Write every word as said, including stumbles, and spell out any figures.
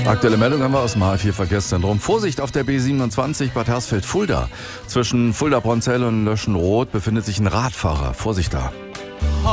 Aktuelle Meldung haben wir aus dem H vier Verkehrszentrum. Vorsicht auf der B siebenundzwanzig Bad Hersfeld-Fulda. Zwischen Fulda-Bronzell und Löschenroth befindet sich ein Radfahrer. Vorsicht da.